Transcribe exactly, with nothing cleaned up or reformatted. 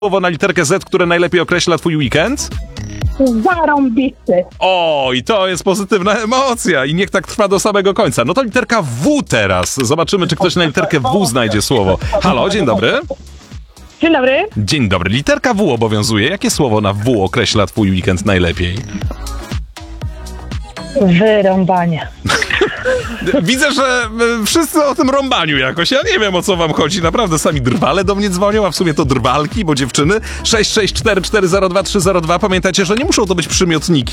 Słowo na literkę Z, które najlepiej określa twój weekend? Zarąbisty. O, i to jest pozytywna emocja i niech tak trwa do samego końca. No to literka W teraz. Zobaczymy, czy ktoś na literkę W znajdzie słowo. Halo, dzień dobry. Dzień dobry. Dzień dobry. Literka W obowiązuje. Jakie słowo na W określa twój weekend najlepiej? Wyrąbanie. Widzę, że y, wszyscy o tym rąbaniu jakoś. Ja nie wiem, o co wam chodzi. Naprawdę sami drwale do mnie dzwonią, a w sumie to drwalki, bo dziewczyny. sześć sześć cztery cztery zero dwa trzy zero dwa. Pamiętajcie, że nie muszą to być przymiotniki.